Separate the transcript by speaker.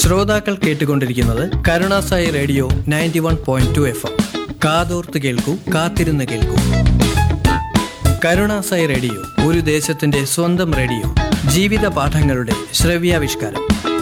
Speaker 1: ശ്രോതാക്കൾ കേട്ടുകൊണ്ടിരിക്കുന്നത് Karunasai radio 91.2 FM. കാതോർത്ത് കേൾക്കൂ, കാത്തിരുന്ന് കേൾക്കൂ. കരുണാസായി റേഡിയോ ഒരു ദേശത്തിന്റെ സ്വന്തം റേഡിയോ. ജീവിത പാഠങ്ങളുടെ ശ്രവ്യാവിഷ്കാരം.